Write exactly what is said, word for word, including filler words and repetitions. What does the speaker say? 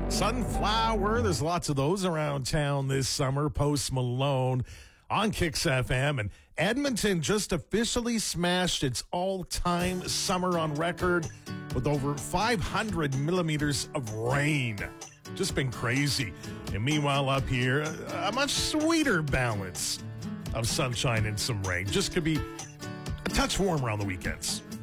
Sunflower, there's lots of those around town this summer. Post Malone on Kicks F M. And Edmonton just officially smashed its all-time summer on record with over five hundred millimeters of rain. Just been crazy. And meanwhile up here, a much sweeter balance of sunshine and some rain. Just could be a touch warmer on the weekends.